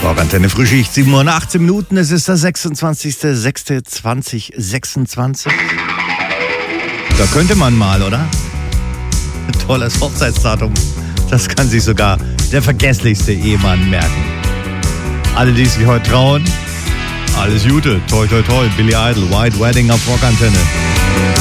Rockantenne Frühschicht, 7 Uhr und 18 Minuten. Es ist der 26.06.2026. Da könnte man mal, oder? Ein tolles Hochzeitsdatum. Das kann sich sogar der vergesslichste Ehemann merken. Alle, die sich heute trauen, alles Gute. Toi, toi, toi. Billy Idol, White Wedding auf Rockantenne.